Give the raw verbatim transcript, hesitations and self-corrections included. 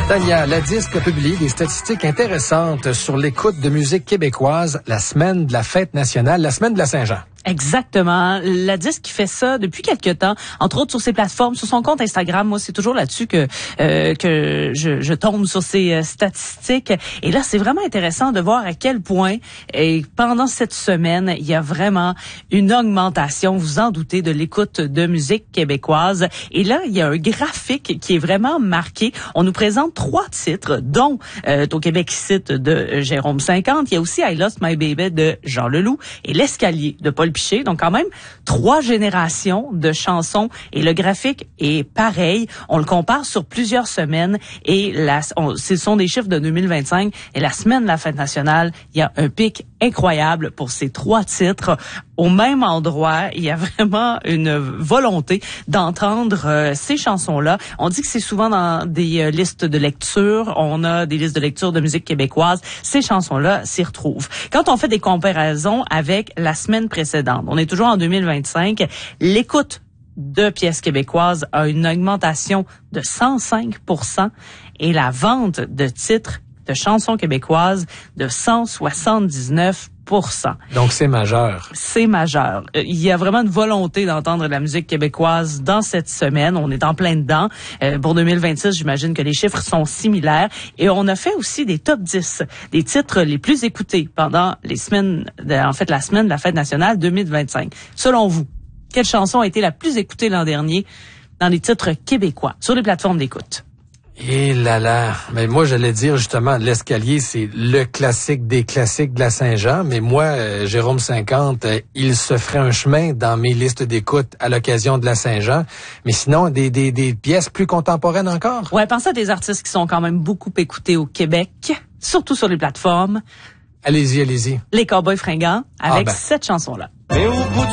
Tania, la disque a publié des statistiques intéressantes sur l'écoute de musique québécoise la semaine de la fête nationale, la semaine de la Saint-Jean. Exactement. La disque qui fait ça depuis quelque temps, entre autres sur ses plateformes, sur son compte Instagram. Moi, c'est toujours là-dessus que euh, que je, je tombe sur ces euh, statistiques. Et là, c'est vraiment intéressant de voir à quel point, et pendant cette semaine, il y a vraiment une augmentation, vous en doutez, de l'écoute de musique québécoise. Et là, il y a un graphique qui est vraiment marqué. On nous présente trois titres, dont euh, Au Québec ici de Jérôme cinquante. Il y a aussi I Lost My Baby de Jean Leloup et L'Escalier de Paul Piché. Donc quand même trois générations de chansons et le graphique est pareil. On le compare sur plusieurs semaines et la, on, ce sont des chiffres de deux mille vingt-cinq et la semaine de la fête nationale, il y a un pic incroyable pour ces trois titres. Au même endroit, il y a vraiment une volonté d'entendre euh, ces chansons-là. On dit que c'est souvent dans des euh, listes de lecture. On a des listes de lecture de musique québécoise. Ces chansons-là s'y retrouvent. Quand on fait des comparaisons avec la semaine précédente, on est toujours en deux mille vingt-cinq, l'écoute de pièces québécoises a une augmentation de cent cinq pour cent et la vente de titres de chansons québécoises de cent soixante-dix-neuf pour cent. Donc, c'est majeur. C'est majeur. Il y a vraiment une volonté d'entendre la musique québécoise dans cette semaine. On est en plein dedans. Euh, pour deux mille vingt-six, j'imagine que les chiffres sont similaires. Et on a fait aussi des top dix, des titres les plus écoutés pendant les semaines, de, en fait, la semaine de la fête nationale deux mille vingt-cinq. Selon vous, quelle chanson a été la plus écoutée l'an dernier dans les titres québécois sur les plateformes d'écoute? Et là là, mais moi j'allais dire justement L'Escalier, c'est le classique des classiques de la Saint-Jean, mais moi euh, Jérôme cinquante, euh, il se ferait un chemin dans mes listes d'écoute à l'occasion de la Saint-Jean, mais sinon des des des pièces plus contemporaines encore. Ouais, pensez à des artistes qui sont quand même beaucoup écoutés au Québec, surtout sur les plateformes. Allez-y, allez-y. Les Cowboys Fringants avec ah ben. cette chanson-là. Et au bout